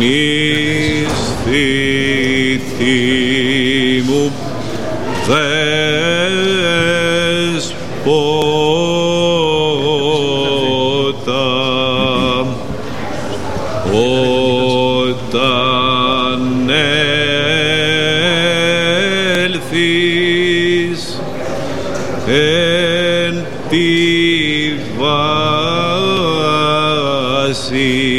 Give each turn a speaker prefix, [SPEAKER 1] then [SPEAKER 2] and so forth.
[SPEAKER 1] νηστητή μου δέσποτα, όταν έλθεις εν τη βάση